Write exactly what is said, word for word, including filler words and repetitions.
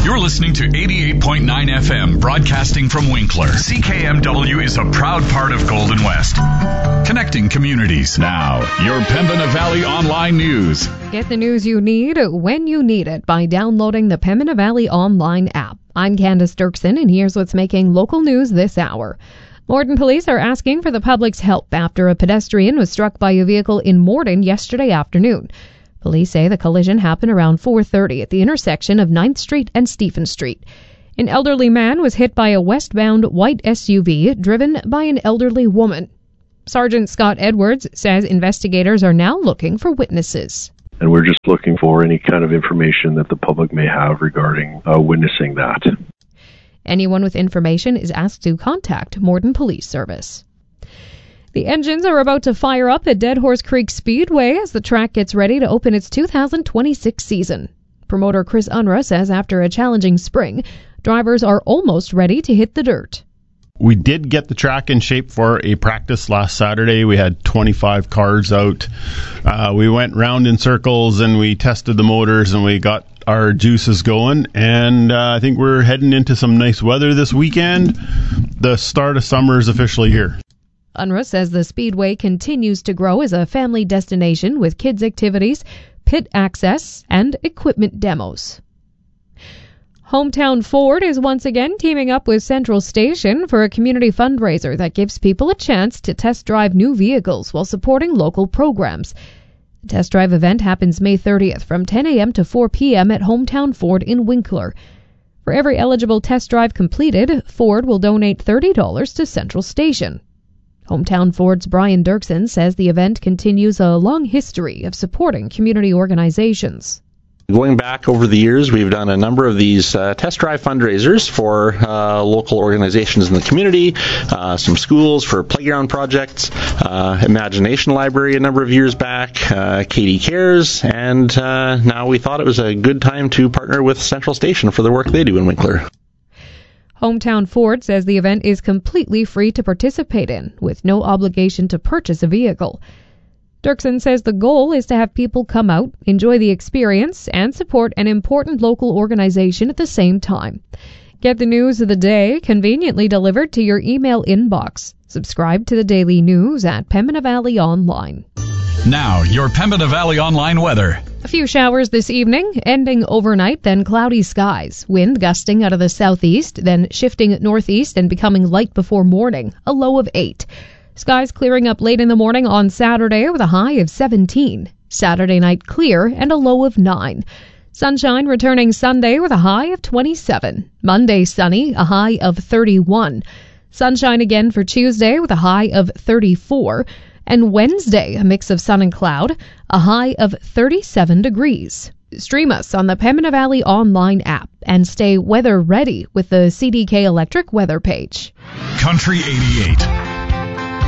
You're listening to eighty-eight point nine F M, broadcasting from Winkler. C K M W is a proud part of Golden West, connecting communities. Now, your Pembina Valley Online News. Get the news you need when you need it by downloading the Pembina Valley Online app. I'm Candace Dirksen, and here's what's making local news this hour. Morden police are asking for the public's help after a pedestrian was struck by a vehicle in Morden yesterday afternoon. Police say the collision happened around four thirty at the intersection of ninth Street and Stephen Street. An elderly man was hit by a westbound white S U V driven by an elderly woman. Sergeant Scott Edwards says investigators are now looking for witnesses. And we're just looking for any kind of information that the public may have regarding uh, witnessing that. Anyone with information is asked to contact Morden Police Service. The engines are about to fire up at Dead Horse Creek Speedway as the track gets ready to open its two thousand twenty-six season. Promoter Chris Unruh says after a challenging spring, drivers are almost ready to hit the dirt. We did get the track in shape for a practice last Saturday. We had twenty-five cars out. Uh, we went round in circles and we tested the motors and we got our juices going. And uh, I think we're heading into some nice weather this weekend. The start of summer is officially here. Unruh says the Speedway continues to grow as a family destination with kids' activities, pit access, and equipment demos. Hometown Ford is once again teaming up with Central Station for a community fundraiser that gives people a chance to test drive new vehicles while supporting local programs. The test drive event happens May thirtieth from ten a.m. to four p.m. at Hometown Ford in Winkler. For every eligible test drive completed, Ford will donate thirty dollars to Central Station. Hometown Ford's Brian Dirksen says the event continues a long history of supporting community organizations. Going back over the years, we've done a number of these uh, test drive fundraisers for uh, local organizations in the community, uh, some schools for playground projects, uh, Imagination Library a number of years back, uh, Katie Cares, and uh, now we thought it was a good time to partner with Central Station for the work they do in Winkler. Hometown Ford says the event is completely free to participate in, with no obligation to purchase a vehicle. Dirksen says the goal is to have people come out, enjoy the experience, and support an important local organization at the same time. Get the news of the day conveniently delivered to your email inbox. Subscribe to the daily news at Pembina Valley Online. Now, your Pembina Valley Online weather. A few showers this evening, ending overnight, then cloudy skies. Wind gusting out of the southeast, then shifting northeast and becoming light before morning, a low of eight. Skies clearing up late in the morning on Saturday with a high of seventeen. Saturday night clear and a low of nine. Sunshine returning Sunday with a high of twenty-seven. Monday sunny, a high of thirty-one. Sunshine again for Tuesday with a high of thirty-four. And Wednesday, a mix of sun and cloud, a high of thirty-seven degrees. Stream us on the Pembina Valley Online app and stay weather ready with the C D K Electric weather page. Country eighty-eight.